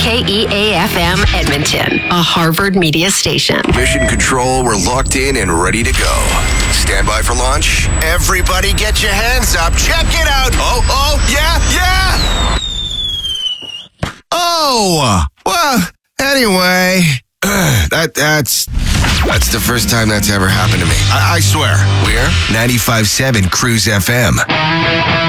KEAFM Edmonton, a Harvard media station. Mission Control, we're locked in and ready to go. Stand by for launch. Everybody get your hands up. Check it out. Oh, yeah. Oh, well, anyway, that's the first time that's ever happened to me. I swear. We're 95.7 Cruise FM.